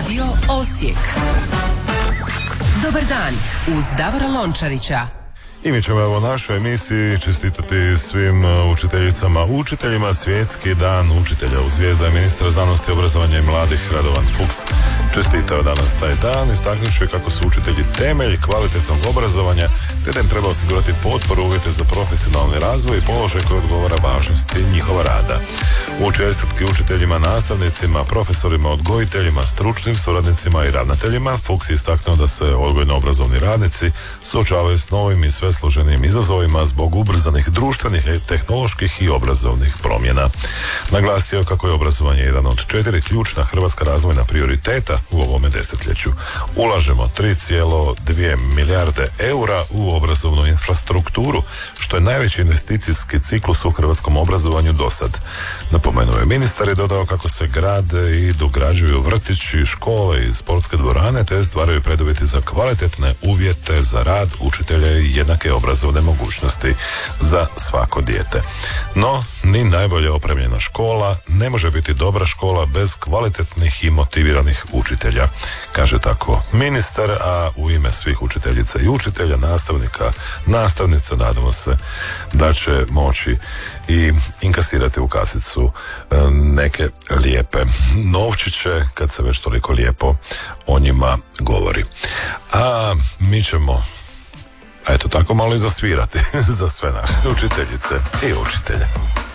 Radio Osijek. Dobar dan uz Davora Lončarića. I mi ćemo u našoj emisiji čestitati svim učiteljicama, učiteljima Svjetski dan učitelja. U Zvijezda je ministar znanosti, obrazovanja i mladih Radovan Fuchs čestitao danas taj dan, istaknuši kako su učitelji temelj kvalitetnog obrazovanja, te da im treba osigurati potporu, uvjete za profesionalni razvoj i položaj koji odgovara važnosti njihova rada. U čestitki učiteljima, nastavnicima, profesorima, odgojiteljima, stručnim suradnicima i ravnateljima, Fuchs je istaknuo da se odgojno-obrazovni radnici suočavaju s novim i sve složenijim izazovima zbog ubrzanih društvenih, tehnoloških i obrazovnih promjena. Naglasio kako je obrazovanje jedan od 4 ključna hrvatska razvojna prioriteta u ovome desetljeću. Ulažemo 3,2 milijarde eura u obrazovnu infrastrukturu, što je najveći investicijski ciklus u hrvatskom obrazovanju do sad. Napomenuo je ministar i dodao kako se grade i dograđuju vrtići, škole i sportske dvorane, te stvaraju preduvjeti za kvalitetne uvjete za rad učitelja i jednake obrazovne mogućnosti za svako dijete. No, ni najbolje opremljena škola ne može biti dobra škola bez kvalitetnih i motiviranih učitelja, kaže tako ministar, a u ime svih učiteljica i učitelja, nastavnika, nastavnica, nadamo se da će moći i inkasirati u kasicu neke lijepe novčiće kad se već toliko lijepo o njima govori. A mi ćemo eto tako malo i zasvirati za sve naše učiteljice i učitelje.